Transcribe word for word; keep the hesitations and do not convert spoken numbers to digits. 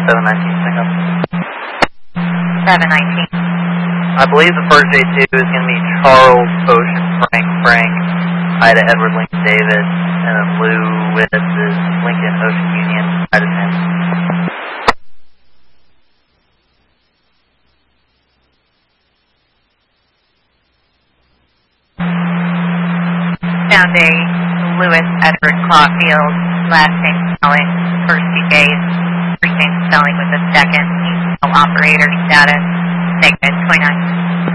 seven nineteen, pick up. seven nineteen. I believe the first J two is going to be Charles, Ocean, Frank, Frank, Ida, Edward, Lincoln, David, and then Lewis is Lincoln, Ocean, Union, Ida, ten. Found a Lewis Edward Clawfield, last name spelling, first two days, first name spelling with a second, operator status, negative twenty-nine.